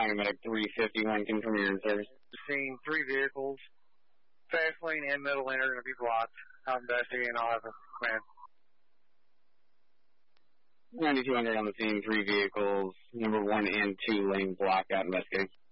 Dynamic 351, confirm your service. Seeing 3 vehicles, fast lane and middle lane are going to be blocked. I'll investigate and I'll have a command. 9200 on the scene, 3 vehicles, number 1 and 2 lane blocked, out investigating.